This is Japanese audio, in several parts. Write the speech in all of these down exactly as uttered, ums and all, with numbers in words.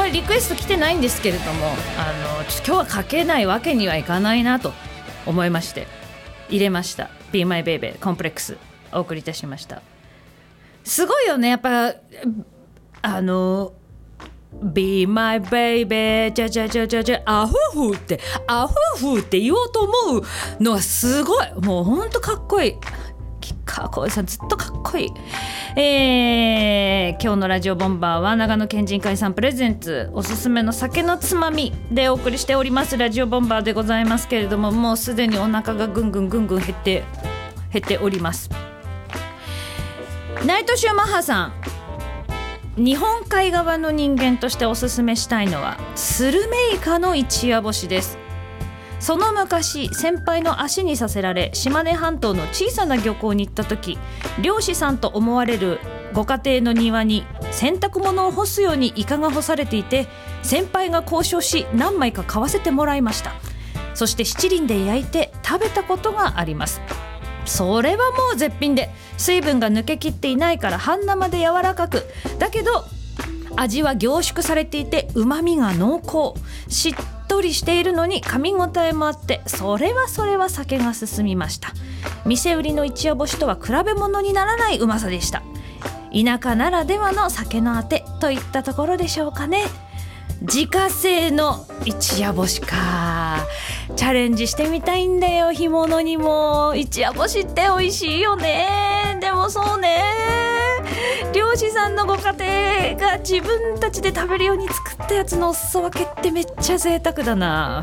リクエスト来てないんですけれども、あの今日はかけないわけにはいかないなと思いまして入れました。 Be My Baby コンプレックスお送りいたしました。すごいよね、やっぱあの Be My Baby じゃじゃじゃじゃじゃアフフってアフフって言おうと思うのがすごい、もうほんとかっこいい。吉川晃司さんずっとかっこいい。えー、今日のラジオボンバーは長野県人会さんプレゼンツおすすめの酒のつまみでお送りしておりますラジオボンバーでございますけれども、もうすでにお腹がぐんぐんぐんぐん減って減っております。ナイトシューマッハさん、日本海側の人間としておすすめしたいのはスルメイカの一夜干しです。その昔先輩の足にさせられ島根半島の小さな漁港に行った時、漁師さんと思われるご家庭の庭に洗濯物を干すようにイカが干されていて、先輩が交渉し何枚か買わせてもらいました。そして七輪で焼いて食べたことがあります。それはもう絶品で水分が抜けきっていないから半生で柔らかく、だけど味は凝縮されていて旨味が濃厚、しっとりしているのに噛み応えもあって、それはそれは酒が進みました。店売りの一夜干しとは比べ物にならないうまさでした。田舎ならではの酒のあてといったところでしょうかね。自家製の一夜干しか、チャレンジしてみたいんだよ。干物にも一夜干しって美味しいよね。でもそうね、漁師さんのご家庭が自分たちで食べるように作ったやつのお裾分けってめっちゃ贅沢だな。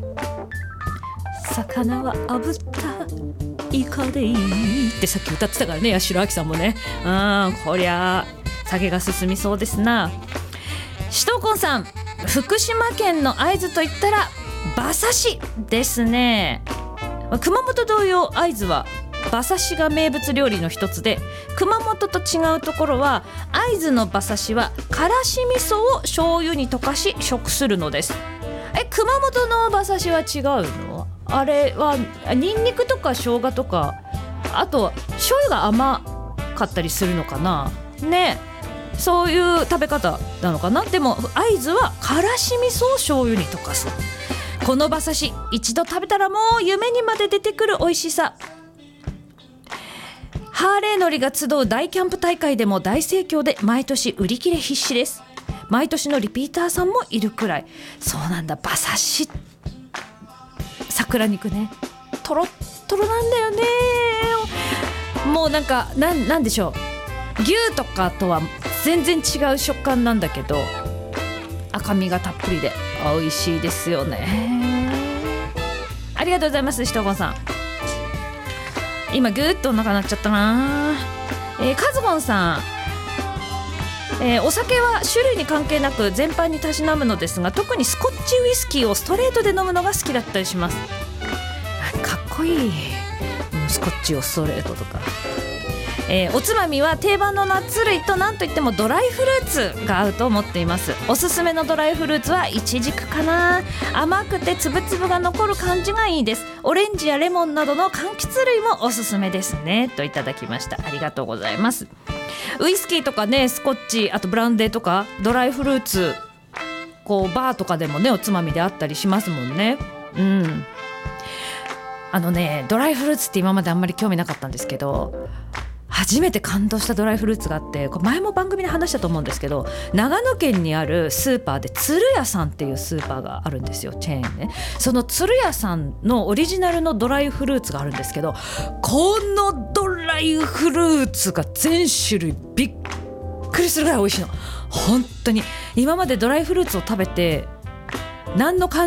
魚は炙ったイカでいいってさっき歌ってたからね、八代亜紀さんもね。うん、こりゃ酒が進みそうですな。しとうこんさん、福島県の会津といったら馬刺しですね。熊本同様会津は馬刺しが名物料理の一つで、熊本と違うところは会津の馬刺しはからし味噌を醤油に溶かし食するのです。え、熊本の馬刺しは違うの？あれはニンニクとか生姜とか、あと醤油が甘かったりするのかなね。そういう食べ方なのかな。でも会津はからし味噌を醤油に溶かす。この馬刺し一度食べたらもう夢にまで出てくる美味しさ。ハーレー乗りが集う大キャンプ大会でも大盛況で毎年売り切れ必至です。毎年のリピーターさんもいるくらい。そうなんだ、馬刺し桜肉ね、トロットロなんだよね。もうなんか な, なんでしょう、牛とかとは全然違う食感なんだけど赤身がたっぷりで美味しいですよね。ありがとうございます。しとうこんさん、今ぐーっとお腹鳴っちゃったな。えー、カズボンさん、えー、お酒は種類に関係なく全般にたしなむのですが、特にスコッチウイスキーをストレートで飲むのが好きだったりします。かっこいい、スコッチをストレートとか。えー、おつまみは定番のナッツ類と何といってもドライフルーツが合うと思っています。おすすめのドライフルーツはイチジクかな。甘くてつぶつぶが残る感じがいいです。オレンジやレモンなどの柑橘類もおすすめですね、といただきました。ありがとうございます。ウイスキーとかね、スコッチ、あとブランデーとかドライフルーツ、こうバーとかでもねおつまみであったりしますもんね。うん、あのね、ドライフルーツって今まであんまり興味なかったんですけど、初めて感動したドライフルーツがあって、これ前も番組で話したと思うんですけど、長野県にあるスーパーで鶴屋さんっていうスーパーがあるんですよ、チェーンね。その鶴屋さんのオリジナルのドライフルーツがあるんですけど、このドライフルーツが全種類びっくりするぐらい美味しいの。本当に今までドライフルーツを食べて何の感